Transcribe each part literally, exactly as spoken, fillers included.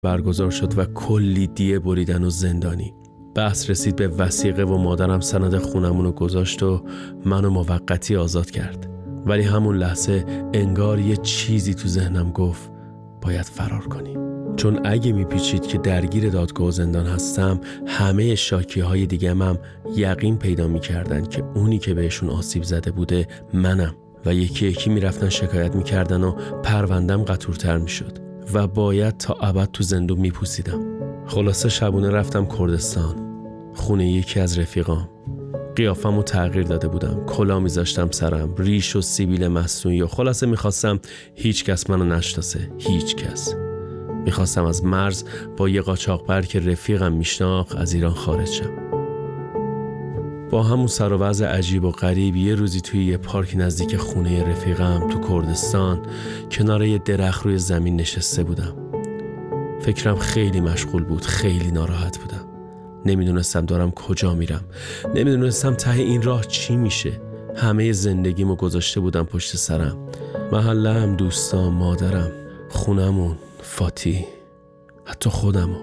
برگزار شد و کلی دیه بریدن و زندانی. بحث رسید به وثیقه و مادرم سند خونمونو گذاشت و منو موقتی آزاد کرد. ولی همون لحظه انگار یه چیزی تو ذهنم گفت باید فرار کنی. چون اگه میپیچید که درگیر دادگاه و زندان هستم، همه شاکی‌های دیگه‌م هم یقین پیدا میکردن که اونی که بهشون آسیب زده بوده منم و یکی یکی میرفتن شکایت میکردن و پروندم قطورتر میشد و باید تا ابد تو زندون میپوسیدم. خلاصه شبونه رفتم کردستان، خونه یکی از رفیقام. قیافمو تغییر داده بودم، کلا میذاشتم سرم، ریش و سیبیل مصنوعی و خلاصه میخواستم هیچ کس منو نشناسه، هیچ کس. میخواستم از مرز با یه قاچاقبر که رفیقم میشناخت از ایران خارج شم. با همون سر و وضع عجیب و غریب یه روزی توی یه پارک نزدیک خونه رفیقم تو کردستان کنار یه درخت روی زمین نشسته بودم. فکرم خیلی مشغول بود، خیلی ناراحت بودم. نمیدونستم دارم کجا میرم، نمیدونستم ته این راه چی میشه. همه زندگیمو گذاشته بودم پشت سرم، محلم، دوستام، مادرم، خونمون، فاتی، حتی خودمو.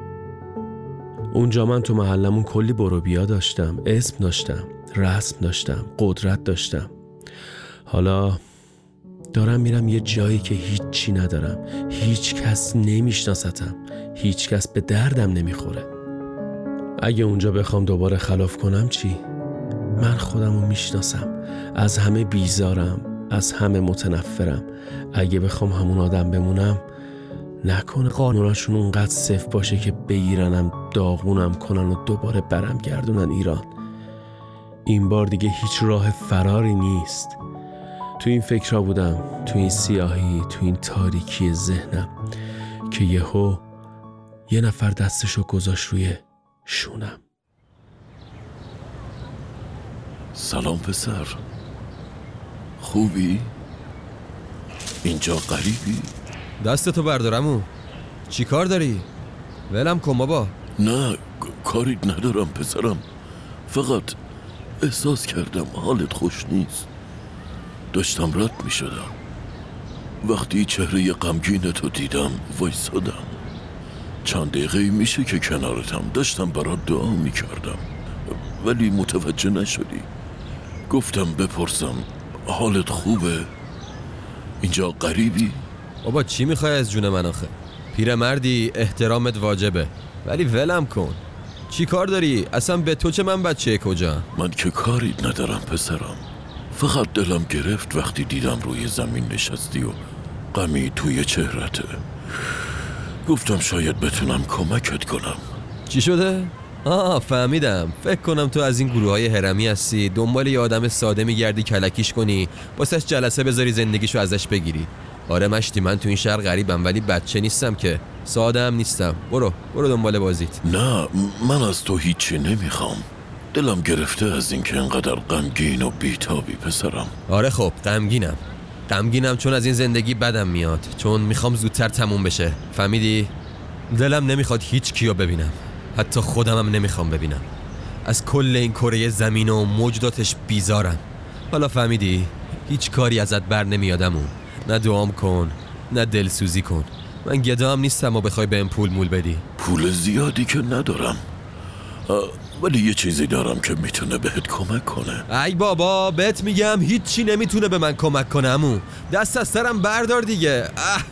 اونجا من تو محلمون کلی برو بیا داشتم، اسم داشتم، رسم داشتم، قدرت داشتم. حالا دارم میرم یه جایی که هیچی ندارم، هیچ کس نمیشناستم، هیچ کس به دردم نمیخوره. اگه اونجا بخوام دوباره خلاف کنم چی؟ من خودمو میشناسم، از همه بیزارم، از همه متنفرم. اگه بخوام همون آدم بمونم، نکنه قانوناشون اونقدر صفر باشه که بگیرنم، داغونم کنن و دوباره برم گردونن ایران. این بار دیگه هیچ راه فراری نیست. تو این فکرها بودم، تو این سیاهی، تو این تاریکی ذهنم که یهو یه نفر دستشو گذاشت روی شونم. سلام پسر، خوبی؟ اینجا غریبی؟ دستتو بردارمو. چی کار داری؟ ولم کن بابا. نه کاری ندارم پسرم، فقط احساس کردم حالت خوش نیست. داشتم رد می شدم، وقتی چهره غمگینتو دیدم وایسادم. چند دقیقه میشه که کنارتم، داشتم برات دعا می کردم ولی متوجه نشدی. گفتم بپرسم حالت خوبه؟ اینجا غریبی؟ بابا چی میخوای از جون من آخه؟ پیرمردی، احترامت واجبه، ولی ولم کن. چی کار داری؟ اصلا به تو چه، من بچه کجا؟ من که کاری ندارم پسرم، فقط دلم گرفت وقتی دیدم روی زمین نشستی و غمی توی چهرته. گفتم شاید بتونم کمکت کنم. چی شده؟ آه فهمیدم. فکر کنم تو از این گروه های هرمی هستی، دنبال یه آدم ساده میگردی کلکیش کنی، واسش جلسه بذاری زندگیشو ازش بگیری. آره مشتی، من تو این شهر غریبم ولی بچه نیستم که، ساده هم نیستم. برو برو دنبال بازیت. نه من از تو هیچی نمیخوام، دلم گرفته از این که انقدر غمگین و بیتابی پسرم. آره خب غمگینم غمگینم چون از این زندگی بدم میاد، چون میخوام زودتر تموم بشه، فهمیدی؟ دلم نمیخواد هیچ کیو ببینم، حتی خودمم نمیخوام ببینم. از کل این کره زمین و موجوداتش بیزارم. حالا فهمیدی؟ هیچ کاری ازت بر نمیادمون. نه دعام کن، نه دلسوزی کن. من گدام نیستم و بخوای بهم پول مول بدی. پول زیادی که ندارم، ولی یه چیزی دارم که میتونه بهت کمک کنه. ای بابا بهت میگم هیچی نمیتونه به من کمک کنه عمو. دست از سرم بردار دیگه. اه.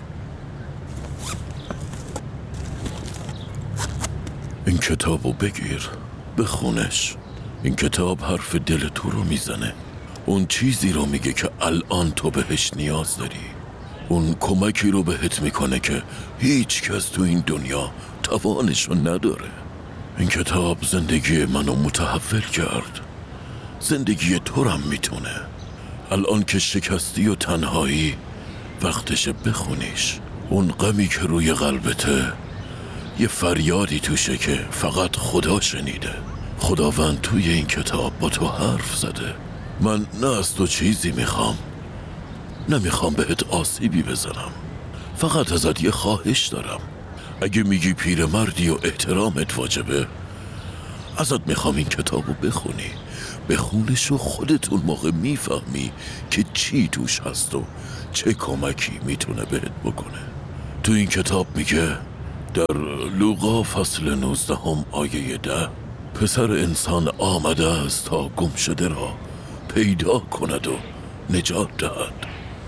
این کتابو بگیر، بخونش. این کتاب حرف دل تو رو میزنه، اون چیزی رو میگه که الان تو بهش نیاز داری، اون کمکی رو بهت میکنه که هیچ کس تو این دنیا توانشو نداره. این کتاب زندگی منو متحول کرد، زندگی تو رم میتونه. الان که شکستی و تنهایی وقتشه بخونیش. اون غمی که روی قلبته یه فریادی توشه که فقط خدا شنیده. خداوند توی این کتاب با تو حرف زده. من نه از تو چیزی میخوام، نمیخوام بهت آسیبی بزنم، فقط ازت یه خواهش دارم. اگه میگی پیرمردی و احترامت واجبه، ازت میخوام این کتابو بخونی. بخونش و خودت اون موقع میفهمی که چی توش هست و چه کمکی میتونه بهت بکنه. تو این کتاب میگه در لوقا فصل نوزدهم آیه ده پسر انسان آمده است تا گم شده را پیدا کند و نجات دهد.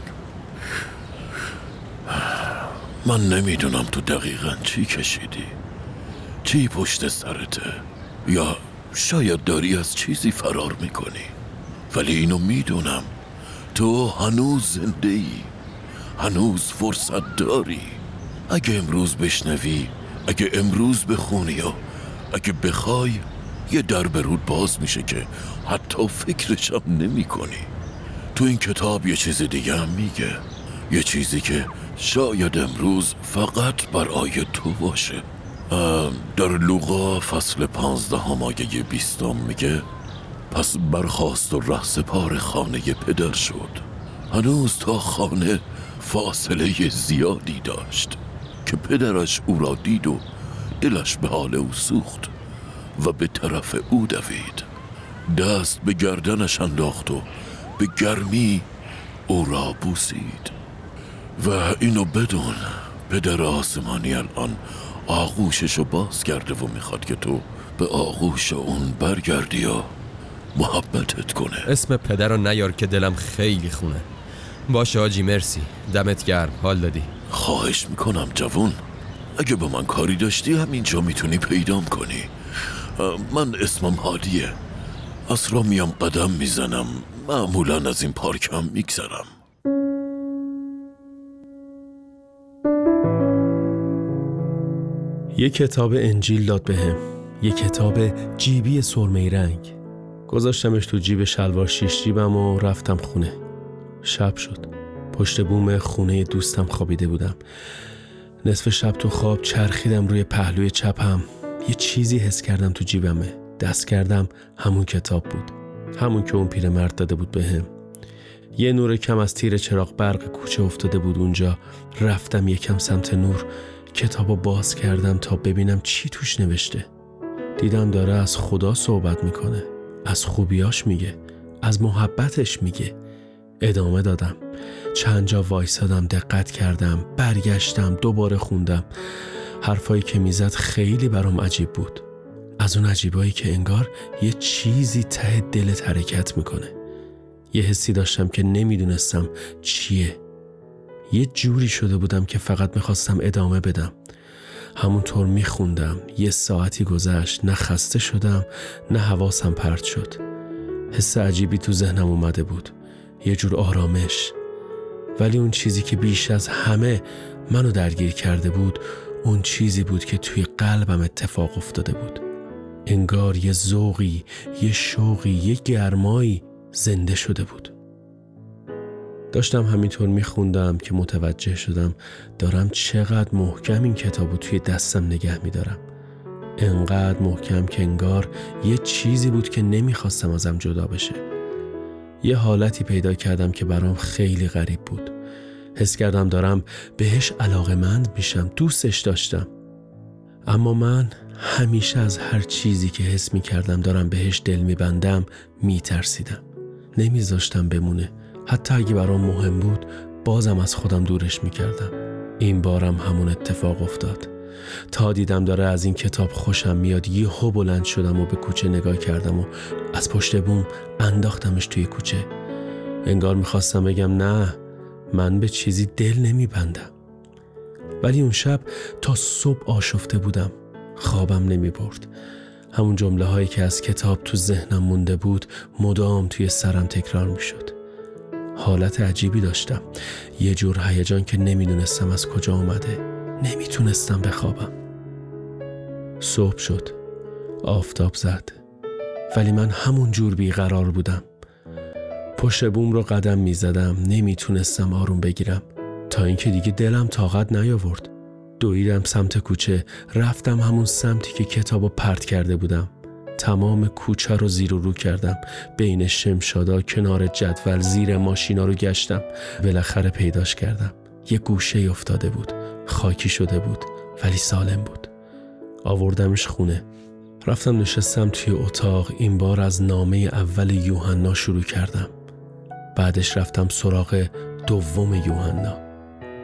من نمیدونم تو دقیقاً چی کشیدی، چی پشت سرته، یا شاید داری از چیزی فرار میکنی، ولی اینو میدونم تو هنوز زنده ای، هنوز فرصت داری. اگه امروز بشنوی، اگه امروز بخونی و اگه بخوای، یه در به رود باز میشه که حتی فکرش هم نمی کنی. تو این کتاب یه چیز دیگه هم میگه، یه چیزی که شاید امروز فقط برای تو باشه. در لوقا فصل پانزدهم آیه بیستم میگه پس برخاست و رهسپار خانه پدر شد. هنوز تا خانه فاصله زیادی داشت که پدرش او را دید و دلش به حال او سوخت و به طرف او دوید، دست به گردنش انداخت و به گرمی او را بوسید. و اینو بدون، پدر آسمانی الان آغوششو باز کرده و میخواد که تو به آغوش اون برگردی و محبتت کنه. اسم پدر رو نیار که دلم خیلی خونه. باشه آجی، مرسی، دمت گرم، حال دادی. خواهش میکنم جوون، اگه با من کاری داشتی همینجا میتونی پیدام کنی. من اسمم هادیه، اصلا میام قدم میزنم، معمولا از این پارکم میگذرم. یک کتاب انجیل داد بهم، یک کتاب جیبی سرمه‌ای رنگ. گذاشتمش تو جیب شلوار شیش جیبم و رفتم خونه. شب شد. پشت بوم خونه دوستم خوابیده بودم. نصف شب تو خواب چرخیدم روی پهلوی چپم. یه چیزی حس کردم تو جیبمه. دست کردم، همون کتاب بود. همون که اون پیرمرد داده بود بهم. یه نور کم از تیر چراغ برق کوچه افتاده بود اونجا. رفتم یکم سمت نور. کتابو باز کردم تا ببینم چی توش نوشته. دیدم داره از خدا صحبت میکنه، از خوبیاش میگه، از محبتش میگه. ادامه دادم، چند جا وایسادم، دقت کردم، برگشتم، دوباره خوندم. حرفایی که میزد خیلی برام عجیب بود. از اون عجیبایی که انگار یه چیزی ته دلت حرکت میکنه. یه حسی داشتم که نمیدونستم چیه. یه جوری شده بودم که فقط میخواستم ادامه بدم. همونطور میخوندم. یه ساعتی گذشت، نه خسته شدم نه حواسم پرت شد. حس عجیبی تو ذهنم اومده بود، یه جور آرامش. ولی اون چیزی که بیش از همه منو درگیر کرده بود، اون چیزی بود که توی قلبم اتفاق افتاده بود. انگار یه ذوقی، یه شوقی، یه گرمایی زنده شده بود. داشتم همینطور میخوندم که متوجه شدم دارم چقدر محکم این کتابو توی دستم نگه میدارم. انقدر محکم که انگار یه چیزی بود که نمیخواستم ازم جدا بشه. یه حالتی پیدا کردم که برام خیلی غریب بود. حس کردم دارم بهش علاقه‌مند میشم، دوستش داشتم. اما من همیشه از هر چیزی که حس میکردم دارم بهش دل میبندم میترسیدم. نمیذاشتم بمونه. حتی اگه برام مهم بود بازم از خودم دورش میکردم. این بارم همون اتفاق افتاد. تا دیدم داره از این کتاب خوشم میاد، یهو بلند شدم و به کوچه نگاه کردم و از پشت بوم انداختمش توی کوچه. انگار میخواستم بگم نه، من به چیزی دل نمیبندم. ولی اون شب تا صبح آشفته بودم، خوابم نمیبرد. همون جمله هایی که از کتاب تو ذهنم مونده بود مدام توی سرم تکرار میشد. حالت عجیبی داشتم، یه جور هیجان که نمیدونستم از کجا اومده. نمیتونستم بخوابم. صبح شد، آفتاب زد، ولی من همون جور بیقرار بودم. پشت بوم رو قدم میزدم، نمیتونستم آروم بگیرم، تا اینکه دیگه دلم طاقت نیاورد. دویدم سمت کوچه، رفتم همون سمتی که کتابو پرت کرده بودم. تمام کوچه رو زیر و رو کردم، بین شمشادا، کنار جدول، زیر ماشینا رو گشتم. بالاخره پیداش کردم. یه گوشه افتاده بود، خاکی شده بود ولی سالم بود. آوردمش خونه. رفتم نشستم توی اتاق. این بار از نامه اول یوحنا شروع کردم. بعدش رفتم سراغ دوم یوحنا.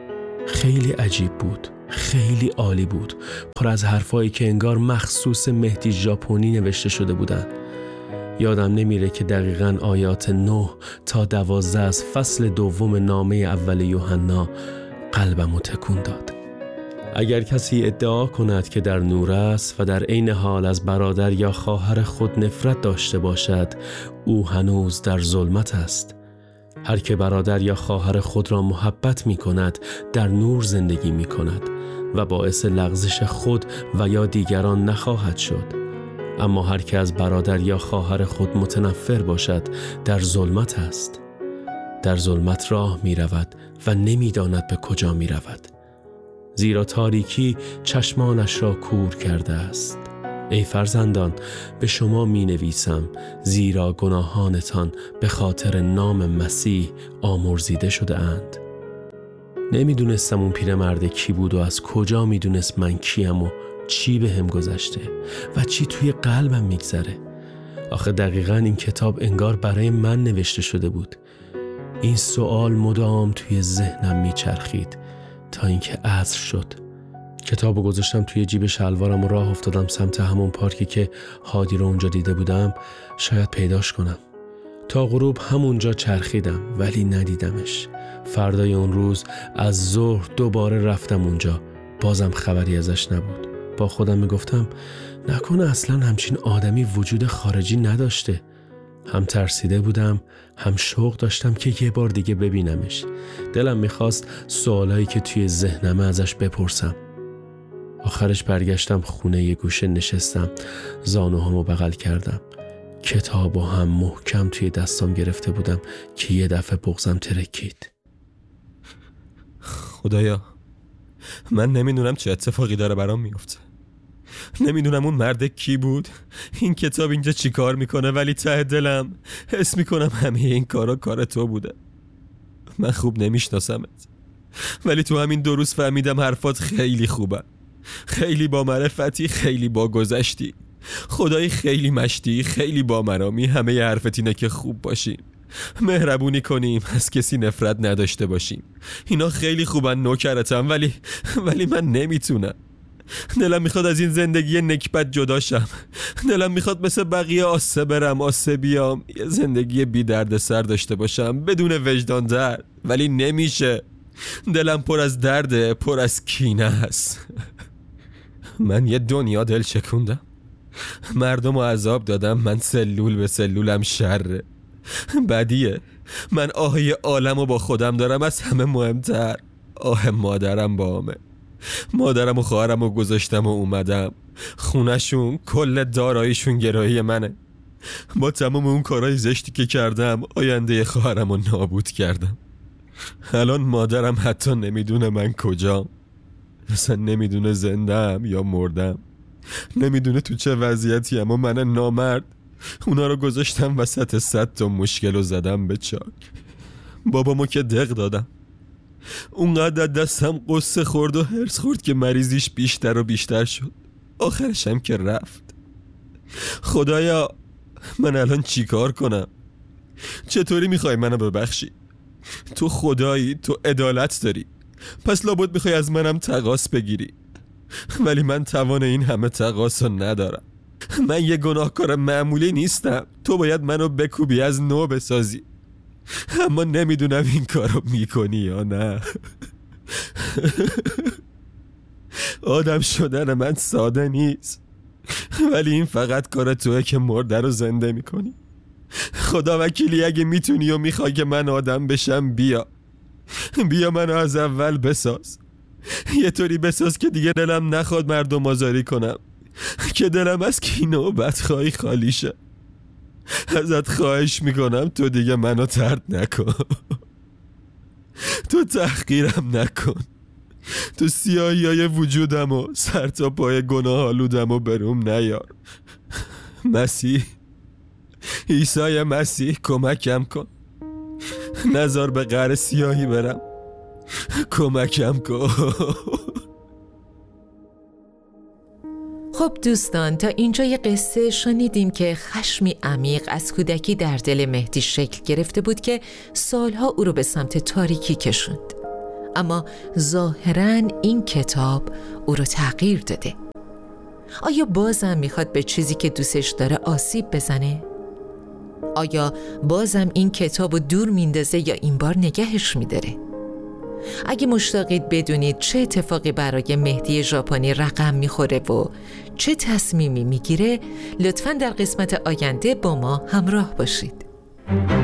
خیلی عجیب بود، خیلی عالی بود، پر از حرفایی که انگار مخصوص مهدی ژاپنی نوشته شده بودن. یادم نمیره که دقیقاً آیات نه تا دوازده از فصل دوم نامه اول یوحنا قلبمو تکون داد. اگر کسی ادعا کند که در نور است و در عین حال از برادر یا خواهر خود نفرت داشته باشد، او هنوز در ظلمت است. هر که برادر یا خواهر خود را محبت می کند در نور زندگی می کند و باعث لغزش خود و یا دیگران نخواهد شد. اما هر که از برادر یا خواهر خود متنفر باشد در ظلمت است. در ظلمت راه می رود و نمی داند به کجا می رود. زیرا تاریکی چشمانش را کور کرده است. ای فرزندان، به شما می نویسم زیرا گناهانتان به خاطر نام مسیح آمرزیده شده اند. نمی دونستم اون پیرمرد کی بود و از کجا می دونست من کیم و چی به هم گذشته و چی توی قلبم میگذره. آخه دقیقاً این کتاب انگار برای من نوشته شده بود. این سوال مدام توی ذهنم میچرخید تا اینکه عصر شد. کتابو گذاشتم توی جیب شلوارم و راه افتادم سمت همون پارکی که هادی رو اونجا دیده بودم، شاید پیداش کنم. تا غروب همونجا چرخیدم ولی ندیدمش. فردای اون روز از ظهر دوباره رفتم اونجا، بازم خبری ازش نبود. با خودم میگفتم نکنه اصلا همچین آدمی وجود خارجی نداشته. هم ترسیده بودم، هم شوق داشتم که یه بار دیگه ببینمش. دلم میخواست سوالایی که توی ذهنمه ازش بپرسم. آخرش برگشتم خونه، یه گوشه نشستم، زانوهامو بغل کردم. کتابو هم محکم توی دستام گرفته بودم که یه دفعه بغضم ترکید. خدایا، من نمیدونم چه اتفاقی داره برام میفته. نمیدونم اون مرد کی بود، این کتاب اینجا چی کار میکنه، ولی ته دلم حس میکنم همه این کارا کار تو بوده. من خوب نمیشناسمت، ولی تو همین دو روز فهمیدم حرفات خیلی خوبه، خیلی با معرفتی، خیلی با گذشتی، خدایی خیلی مشتی، خیلی با مرامی. همه ی حرفت اینه که خوب باشیم، مهربونی کنیم، از کسی نفرت نداشته باشیم. اینا خیلی خوبن نوکرتم، ولی ولی من نمیتونم. دلم میخواد از این زندگی نکبت جدا شم. دلم میخواد مثل بقیه آسه برم آسه بیام، یه زندگی بی درد سر داشته باشم بدون وجدان درد، ولی نمیشه. دلم پر از درده، پر از کینه است. من یه دنیا دل شکوندم، مردم رو عذاب دادم، من سلول به سلولم شره. بدیه، من آه عالم رو با خودم دارم، از همه مهمتر آه مادرم با همه. مادرم و خواهرم رو گذاشتم و اومدم خونشون، کل داراییشون گرایی منه. با تمام اون کارهای زشتی که کردم آینده خواهرم رو نابود کردم. الان مادرم حتی نمیدونه من کجام، اصلا نمیدونه زندم یا مردم، نمیدونه تو چه وضعیتی ام و من نامرد اونا رو گذاشتم وسط صد تا مشکل رو زدم به چاک. بابامو که دق دادم، اونقدر دستم قصه خورد و هرس خورد که مریضیش بیشتر و بیشتر شد، آخرشم که رفت. خدایا، من الان چی کار کنم؟ چطوری میخوای منو ببخشی؟ تو خدایی، تو عدالت داری، پس لابد میخوای از منم تقاص بگیری، ولی من توان این همه تقاص رو ندارم. من یه گناهکار معمولی نیستم، تو باید منو بکوبی از نو بسازی، اما نمیدونم این کارو میکنی یا نه. آدم شدن من ساده نیست، ولی این فقط کار توئه که مرده رو زنده میکنی. خدا وکیلی اگه میتونی و میخوای که من آدم بشم، بیا بیا منو از اول بساز، یه طوری بساز که دیگه دلم نخواد مردم آزاری کنم، که دلم از کینه و بدخواهی خالی شه. ازت خواهش میکنم تو دیگه منو طرد نکن، تو تحقیرم نکن، تو سیاهی های وجودم و سر تا پای گناه آلودم و بروم نیار. مسیح، عیسی مسیح، کمکم کن، نذار به قعر سیاهی برم، کمکم کن. خب دوستان، تا اینجا یه قصه شنیدیم که خشمی عمیق از کودکی در دل مهدی شکل گرفته بود که سالها او رو به سمت تاریکی کشوند. اما ظاهراً این کتاب او رو تغییر داده. آیا بازم میخواد به چیزی که دوستش داره آسیب بزنه؟ آیا بازم این کتاب رو دور میندازه یا این بار نگهش میداره؟ اگه مشتاقید بدونید چه اتفاقی برای مهدی ژاپنی رقم میخوره و چه تصمیمی میگیره، لطفاً در قسمت آینده با ما همراه باشید.